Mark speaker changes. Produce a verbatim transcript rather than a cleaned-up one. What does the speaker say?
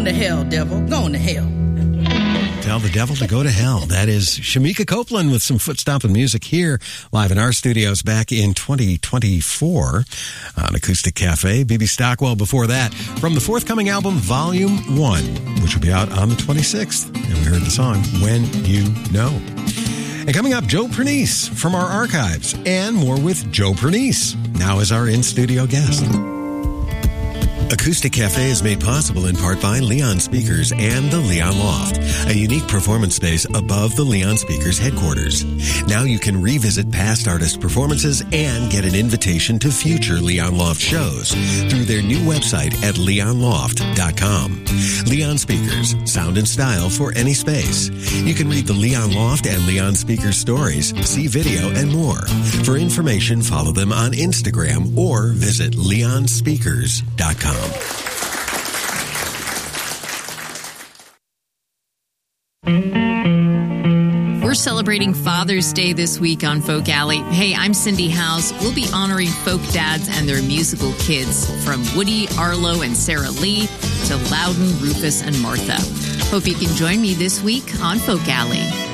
Speaker 1: to hell, devil. Going to hell.
Speaker 2: Tell the devil to go to hell. That is Shamika Copeland with some foot-stomping music here live in our studios back in twenty twenty-four on Acoustic Cafe. B B Stockwell before that from the forthcoming album Volume one, which will be out on the twenty-sixth. And we heard the song When You Know. And coming up, Joe Pernice from our archives and more with Joe Pernice now as our in-studio guest. Acoustic Cafe is made possible in part by Leon Speakers and the Leon Loft, a unique performance space above the Leon Speakers headquarters. Now you can revisit past artist performances and get an invitation to future Leon Loft shows through their new website at leon loft dot com. Leon Speakers, sound and style for any space. You can read the Leon Loft and Leon Speakers stories, see video, and more. For information, follow them on Instagram or visit leon speakers dot com.
Speaker 3: We're celebrating Father's Day this week on Folk Alley. Hey, I'm Cindy House. We'll be honoring folk dads and their musical kids, from Woody, Arlo, and Sarah Lee to Loudon, Rufus, and Martha. Hope you can join me this week on Folk Alley.